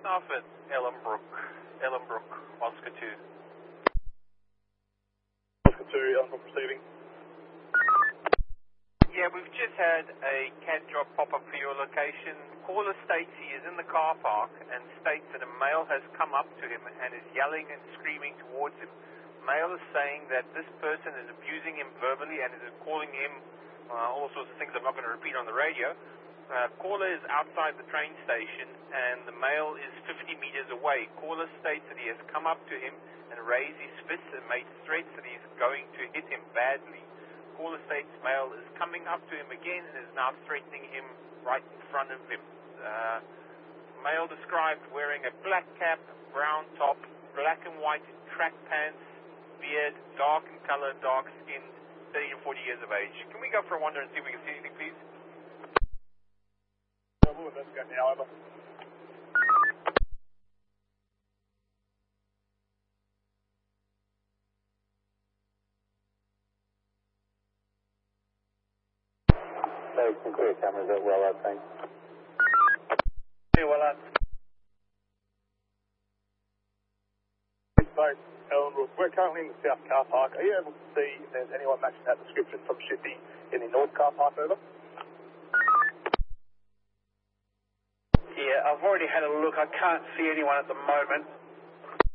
South at Ellenbrook, Oscar 2. Oscar 2, Ellenbrook receiving. Yeah, we've just had a CAD job pop up for your location. Caller states he is in the car park and states that a male has come up to him and is yelling and screaming towards him. Male is saying that this person is abusing him verbally and is calling him all sorts of things I'm not going to repeat on the radio. Caller is outside the train station and the male is 50 meters away. Caller states that he has come up to him and raised his fists and made threats that he's going to hit him badly. Caller states male is coming up to him again and is now threatening him right in front of him. Male described wearing a black cap, brown top, black and white track pants, beard, dark in color, dark skin, 30 to 40 years of age. Can we go for a wander and see if we can see anything, please? We'll investigate now, over. So some clear cameras at well, thanks. Yeah, well, Ellenbrook, we're currently in the south car park. Are you able to see if there's anyone matching that description from Shippy in the north car park, over? Yeah, I've already had a look. I can't see anyone at the moment.